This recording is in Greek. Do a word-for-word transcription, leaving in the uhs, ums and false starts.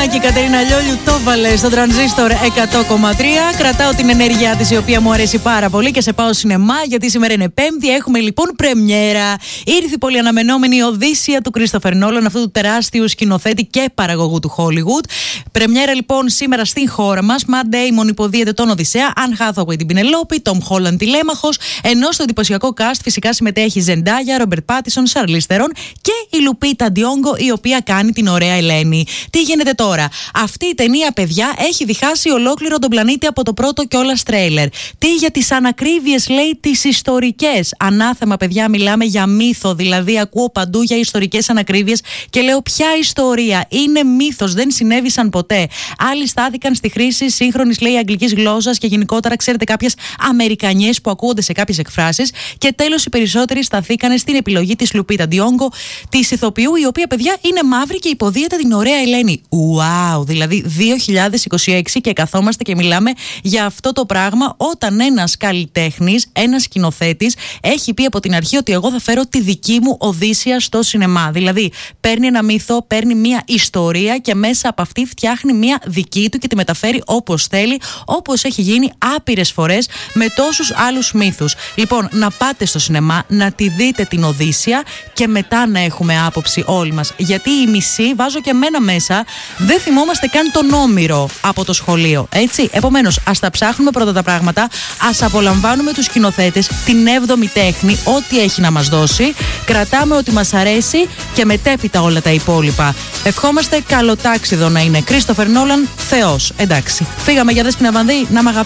και η Κατερίνα Λιόλιου το βάλε στο τρανζίστορ εκατό κόμμα τρία. Κρατάω την ενέργειά της, η οποία μου αρέσει πάρα πολύ, και σε πάω σινεμά, γιατί σήμερα είναι Πέμπτη. Έχουμε λοιπόν πρεμιέρα. Ήρθε η πολύ αναμενόμενη Οδύσσεια του Κρίστοφερ Νόλαν, αυτού του τεράστιου σκηνοθέτη και παραγωγού του Hollywood. Πρεμιέρα λοιπόν σήμερα στην χώρα μας. Matt Damon υποδίεται τον Οδυσσέα, Anne Hathaway την Πινελόπη, Tom Holland τη Λέμαχος. Ενώ στο εντυπωσιακό cast φυσικά συμμετέχει Zendaya, Robert Pattinson, Charlize Theron και η Lupita Nyong'o, η οποία κάνει την ωραία Ελένη. Τι γίνεται τώρα? Αυτή η ταινία, παιδιά, έχει διχάσει ολόκληρο τον πλανήτη από το πρώτο κιόλας τρέιλερ. Τι για τις ανακρίβειες, λέει, τις ιστορικές. Ανάθεμα, παιδιά, μιλάμε για μύθο. Δηλαδή, ακούω παντού για ιστορικές ανακρίβειες και λέω, ποια ιστορία? Είναι μύθος, δεν συνέβησαν ποτέ. Άλλοι στάθηκαν στη χρήση σύγχρονης, λέει, αγγλικής γλώσσας και γενικότερα, ξέρετε, κάποιες αμερικανιές που ακούγονται σε κάποιες εκφράσεις. Και τέλος, οι περισσότεροι σταθήκαν στην επιλογή της Lupita Nyong'o, της ηθοποιού, η οποία, παιδιά, είναι μαύρη και υποδίεται την ωραία Ελένη. Wow, δηλαδή δύο χιλιάδες είκοσι έξι και καθόμαστε και μιλάμε για αυτό το πράγμα, όταν ένας καλλιτέχνης, ένας σκηνοθέτης έχει πει από την αρχή ότι εγώ θα φέρω τη δική μου Οδύσσεια στο σινεμά. Δηλαδή παίρνει ένα μύθο, παίρνει μια ιστορία και μέσα από αυτή φτιάχνει μια δική του και τη μεταφέρει όπως θέλει, όπως έχει γίνει άπειρες φορές με τόσους άλλους μύθους. Λοιπόν, να πάτε στο σινεμά, να τη δείτε την Οδύσσεια και μετά να έχουμε άποψη όλοι μας. Γιατί η μισή, βάζω και εμένα μέσα, δεν θυμόμαστε καν τον Όμηρο από το σχολείο. Έτσι. Επομένως, ας τα ψάχνουμε πρώτα τα πράγματα, ας απολαμβάνουμε τους σκηνοθέτες, την έβδομη τέχνη, ό,τι έχει να μας δώσει. Κρατάμε ό,τι μας αρέσει και μετέπειτα όλα τα υπόλοιπα. Ευχόμαστε καλοτάξιδο να είναι. Κρίστοφερ Νόλαν, Θεός. Εντάξει. Φύγαμε για Δέσποινα Βανδύ, να μ' αγαπήσει.